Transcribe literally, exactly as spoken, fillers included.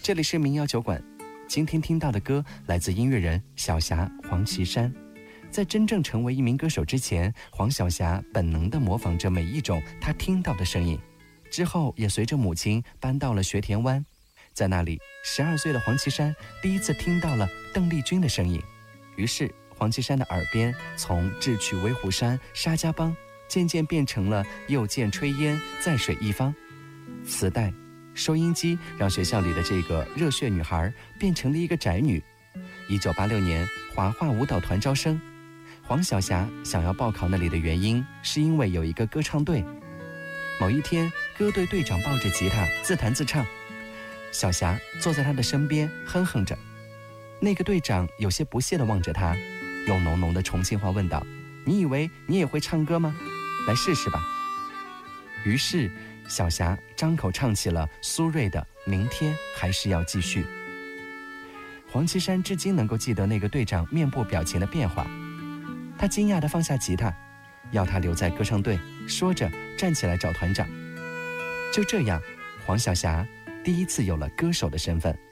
这里是民谣酒馆，今天听到的歌来自音乐人小霞黄绮珊。在真正成为一名歌手之前，黄小霞本能地模仿着每一种她听到的声音，之后也随着母亲搬到了学田湾。在那里，十二岁的黄绮珊第一次听到了邓丽君的声音，于是黄绮珊的耳边从智取威虎山、沙家浜渐渐变成了又见炊烟在水一方。磁带、收音机让学校里的这个热血女孩变成了一个宅女。一九八六年，华化舞蹈团招生，黄小霞想要报考那里的原因是因为有一个歌唱队。某一天，歌队队长抱着吉他自弹自唱，小霞坐在他的身边哼哼着。那个队长有些不屑地望着他，用浓浓的重庆话问道：你以为你也会唱歌吗？来试试吧。于是小霞张口唱起了苏芮的《明天还是要继续》。黄绮珊至今能够记得那个队长面部表情的变化，他惊讶地放下吉他，要他留在歌唱队，说着站起来找团长。就这样，黄小霞第一次有了歌手的身份。